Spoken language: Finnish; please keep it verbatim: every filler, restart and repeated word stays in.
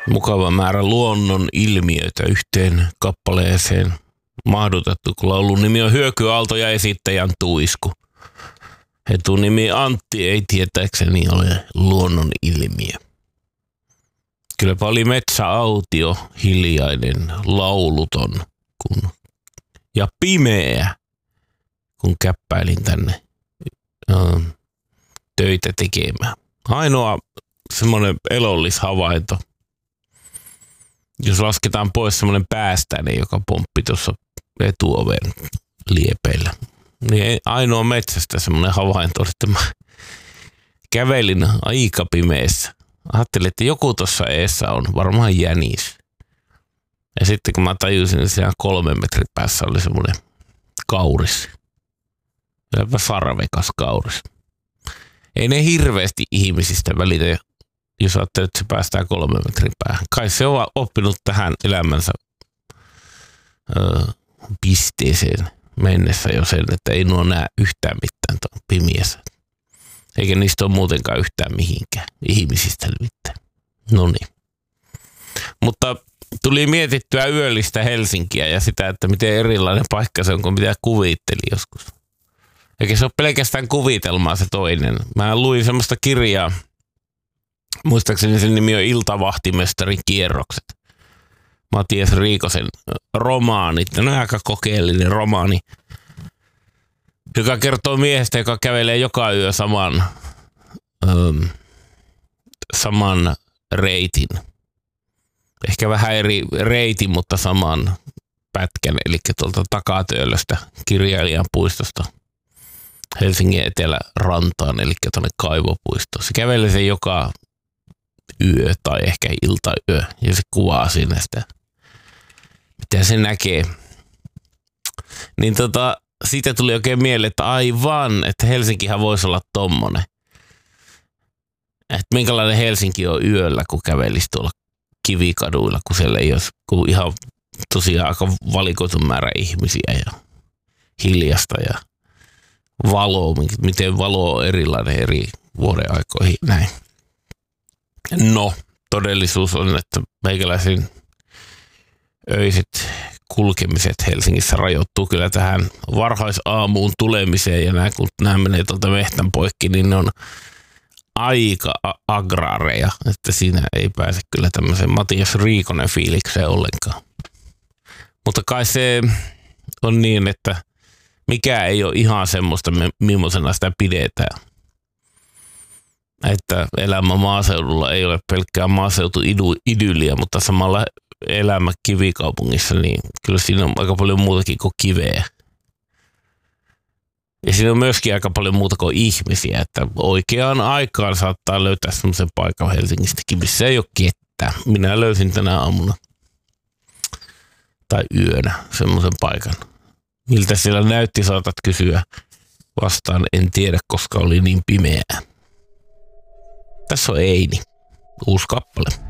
Mukava määrä luonnon ilmiöitä yhteen kappaleeseen mahdutettu, kun laulun nimi on Hyökyaalto ja esittäjän Tuisku. Etunimi Antti ei tietääkseni ole luonnon ilmiö. Kylläpä oli metsäautio, hiljainen, lauluton kun, ja pimeä, kun käppäilin tänne ö, töitä tekemään. Ainoa semmoinen elollishavainto, jos lasketaan pois semmoinen päästäni, joka pomppi tuossa etuoven liepeillä, niin ainoa metsästä semmoinen havainto, että mä kävelin aika pimeässä. Ajattelin, että joku tuossa eessä on, varmaan jänis. Ja sitten kun mä tajusin, että siellä kolmen metrin päässä oli semmoinen kauris. Hyvä sarvekas kauris. Ei ne hirveästi ihmisistä välitä, jos ajattelee, että se päästään kolmen metrin päähän. Kai se on oppinut tähän elämänsä ö, pisteeseen mennessä jo sen, että ei nuo näe yhtään mitään tuon pimiässä. Eikä niistä ole muutenkaan yhtään mihinkään ihmisistä mitään. No niin. Mutta tuli mietittyä yöllistä Helsinkiä ja sitä, että miten erilainen paikka se on kuin mitä kuvittelin joskus. Eikä se ole pelkästään kuvitelmaa se toinen. Mä luin semmoista kirjaa, muistaakseni sen nimi on Iltavahtimestarin kierrokset. Matias Riikosen romaanit. No aika kokeellinen romaani, joka kertoo miehestä, joka kävelee joka yö saman, ähm, saman reitin. Ehkä vähän eri reitin, mutta saman pätkän, eli tuolta Takatöölöstä kirjailijan puistosta Helsingin etelärantaan, eli tuonne Kaivopuistoon. Se kävelee sen joka yö tai ehkä iltayö, ja se kuvaa siinä sitä, mitä se näkee. Niin tota, siitä tuli oikein mieleen, että aivan, että Helsinkihän voisi olla tommonen. Että minkälainen Helsinki on yöllä, kun kävelisi tuolla kivikaduilla, kun siellä ei olisi kun ihan tosiaan aika valikoitun määrä ihmisiä ja hiljasta ja valoa, miten valo on erilainen eri vuoden aikoihin, näin. No, todellisuus on, että meikäläisen öiset kulkemiset Helsingissä rajoittuu kyllä tähän varhaisaamuun tulemiseen ja nämä, kun nämä menee tuolta mehtän poikki, niin ne on aika agraareja, että siinä ei pääse kyllä tämmöisen Matias Riikonen fiilikseen ollenkaan. Mutta kai se on niin, että mikä ei ole ihan semmoista, millaisena sitä pidetään. Että elämä maaseudulla ei ole pelkkää maaseutuidylliä, mutta samalla elämä kivikaupungissa, niin kyllä siinä on aika paljon muutakin kuin kiveä. Ja siinä on myöskin aika paljon muuta kuin ihmisiä, että oikeaan aikaan saattaa löytää semmoisen paikan Helsingistäkin, missä ei ole ketään. Minä löysin tänä aamuna tai yönä semmoisen paikan. Miltä siellä näytti, saatat kysyä. Vastaan en tiedä, koska oli niin pimeää. Tässä on Eini, uusi kappale.